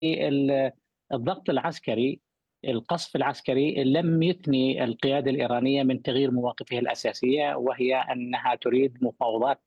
الضغط العسكري، القصف العسكري لم يثني القيادة الإيرانية من تغيير مواقفها الأساسية، وهي أنها تريد مفاوضات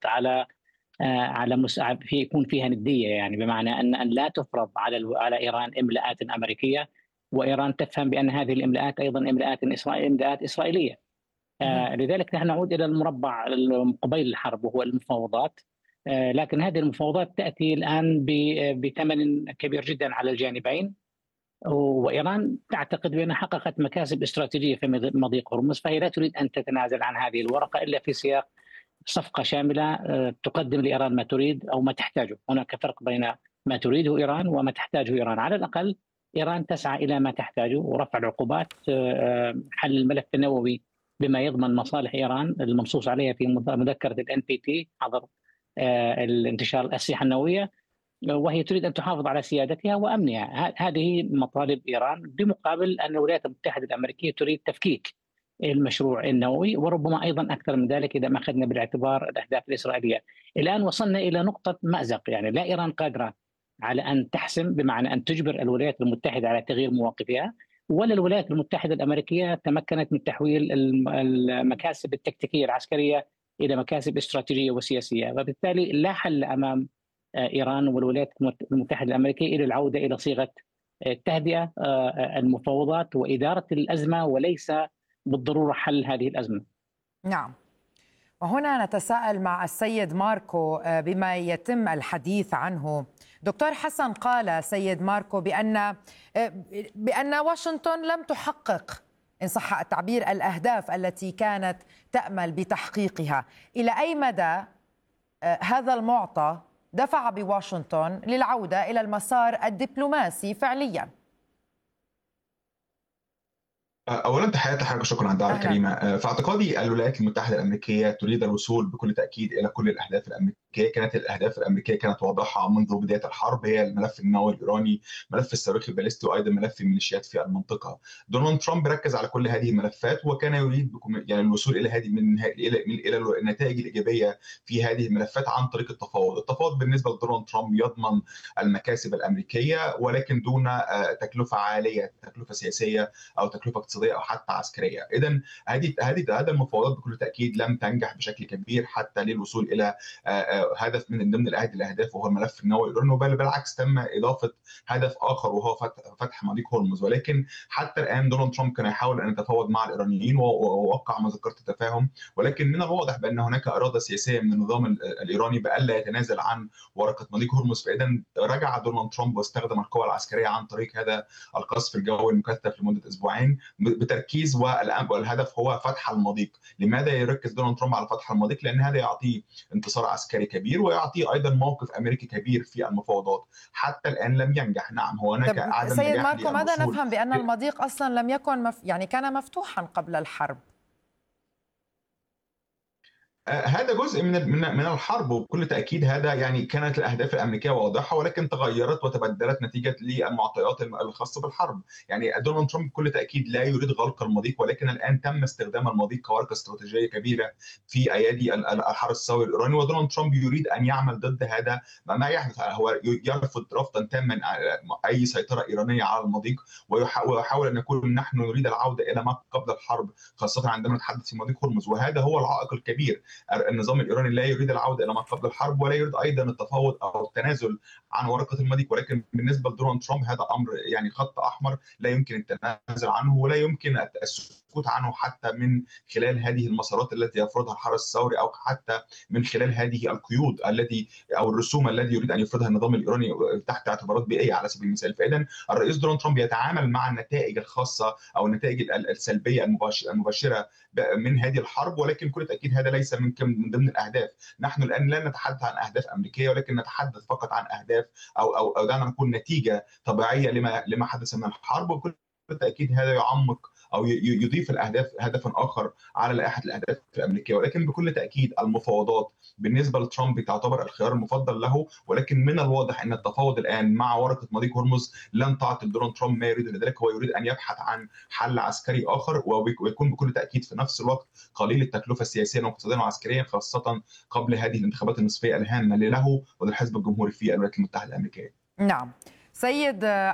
في يكون فيها ندية، يعني بمعنى أن لا تفرض على إيران إملاءات أمريكية، وإيران تفهم بأن هذه الإملاءات أيضا إملاءات إسرائيلية. لذلك نحن نعود إلى المربع قبيل الحرب وهو المفاوضات. لكن هذه المفاوضات تأتي الآن بثمن كبير جدا على الجانبين، وإيران تعتقد بأنها حققت مكاسب استراتيجية في مضيق هرمز، فهي لا تريد أن تتنازل عن هذه الورقة إلا في سياق صفقة شاملة تقدم لإيران ما تريد أو ما تحتاجه. هناك فرق بين ما تريده إيران وما تحتاجه إيران. على الأقل إيران تسعى إلى ما تحتاجه، ورفع العقوبات، حل الملف النووي بما يضمن مصالح إيران المنصوص عليها في مذكرة NPT، حظر الانتشار الأسلحة النووية، وهي تريد أن تحافظ على سيادتها وأمنها. هذه مطالب إيران، بمقابل أن الولايات المتحدة الأمريكية تريد تفكيك المشروع النووي، وربما أيضا أكثر من ذلك إذا ما أخذنا بالاعتبار الأهداف الإسرائيلية. الآن وصلنا إلى نقطة مأزق، يعني لا إيران قادرة على أن تحسم، بمعنى أن تجبر الولايات المتحدة على تغيير مواقفها، ولا الولايات المتحدة الأمريكية تمكنت من تحويل المكاسب التكتيكية العسكرية إلى مكاسب استراتيجية وسياسية. وبالتالي لا حل أمام إيران والولايات المتحدة الأمريكية إلى العودة إلى صيغة التهدئة، المفاوضات وإدارة الأزمة، وليس بالضرورة حل هذه الأزمة. نعم. وهنا نتساءل مع السيد ماركو بما يتم الحديث عنه. دكتور حسن، قال سيد ماركو بأن واشنطن لم تحقق، إن صح التعبير، الأهداف التي كانت تأمل بتحقيقها. إلى أي مدى هذا المعطى دفع بواشنطن للعودة إلى المسار الدبلوماسي فعليا؟ اولا تحياتي حضرتك، شكرا على الدعوه الكريمه. في اعتقادي الولايات المتحده الامريكيه تريد الوصول بكل تاكيد الى كل الاهداف الامريكيه. كانت الاهداف الامريكيه كانت واضحه منذ بدايه الحرب، هي الملف النووي الايراني، ملف الصاروخ الباليستي، وايضا ملف الميليشيات في المنطقه. دونالد ترامب ركز على كل هذه الملفات، وكان يريد يعني الوصول الى هذه الى النتائج الايجابيه في هذه الملفات عن طريق التفاوض. التفاوض بالنسبه لدونالد ترامب يضمن المكاسب الامريكيه، ولكن دون تكلفه عاليه، تكلفه سياسيه او تكلفه اقتصاديه او حتى عسكريه. اذا هذه المفاوضات بكل تاكيد لم تنجح بشكل كبير حتى للوصول الى هدف من ضمن الاهداف، وهو الملف النووي الايراني، بل بالعكس تم اضافه هدف اخر وهو فتح مضيق هرمز. ولكن حتى الان دونالد ترامب كان يحاول ان يتفاوض مع الايرانيين ووقع مذكره التفاهم، ولكن من الواضح بان هناك اراده سياسيه من النظام الايراني بالا يتنازل عن ورقه مضيق هرمز. فاذا رجع دونالد ترامب واستخدم القوى العسكريه عن طريق هذا القصف الجوي المكثف لمده اسبوعين بتركيز، والهدف هو فتح المضيق. لماذا يركز دونالد ترامب على فتح المضيق؟ لان هذا يعطيه انتصار عسكري كبير، ويعطيه ايضا موقف امريكي كبير في المفاوضات. حتى الان لم ينجح. نعم، هناك عدم نجاح. سيد ماركو، ماذا نفهم بان المضيق اصلا لم يكن يعني كان مفتوحا قبل الحرب؟ هذا جزء من الحرب، وبكل تاكيد هذا يعني كانت الاهداف الامريكيه واضحه، ولكن تغيرت وتبدلت نتيجه للمعطيات الخاصه بالحرب. يعني دونالد ترامب بكل تاكيد لا يريد غلق المضيق، ولكن الان تم استخدام المضيق كورقه استراتيجيه كبيره في ايادي الحرس الثوري الايراني، ودونالد ترامب يريد ان يعمل ضد هذا ما يحدث. هو يرفض رفضا تاما اي سيطره ايرانيه على المضيق، ويحاول ان نكون نحن نريد العوده الى ما قبل الحرب، خاصه عندما نتحدث في مضيق هرمز. وهذا هو العائق الكبير. النظام الايراني لا يريد العوده الى ما قبل الحرب، ولا يريد ايضا التفاوض او التنازل عن ورقه المضيق. ولكن بالنسبه لدونالد ترامب هذا امر يعني خط احمر لا يمكن التنازل عنه، ولا يمكن السكوت عنه حتى من خلال هذه المسارات التي يفرضها الحرس الثوري، او حتى من خلال هذه القيود التي او الرسوم التي يريد ان يفرضها النظام الايراني تحت اعتبارات بيئيه على سبيل المثال. فاذا الرئيس دونالد ترامب يتعامل مع النتائج الخاصه او النتائج السلبيه المباشره من هذه الحرب، ولكن بكل تاكيد هذا ليس من ضمن الاهداف. نحن الان لا نتحدث عن اهداف امريكيه، ولكن نتحدث فقط عن اهداف او دعنا نقول نتيجه طبيعيه لما حدث من الحرب. وبكل بالتاكيد هذا يعمق او يضيف الاهداف هدفا اخر على لائحه الاهداف الامريكيه. ولكن بكل تاكيد المفاوضات بالنسبه لترامب تعتبر الخيار المفضل له، ولكن من الواضح ان التفاوض الان مع ورقه مضيق هرمز لن تعطي دونالد ترامب ما يريد. لذلك هو يريد ان يبحث عن حل عسكري اخر، ويكون بكل تاكيد في نفس الوقت قليل التكلفه سياسيا واقتصاديا وعسكريا، خاصه قبل هذه الانتخابات النصفيه الهامه له وللحزب الجمهوري في الولايات المتحده الامريكيه. نعم. سيد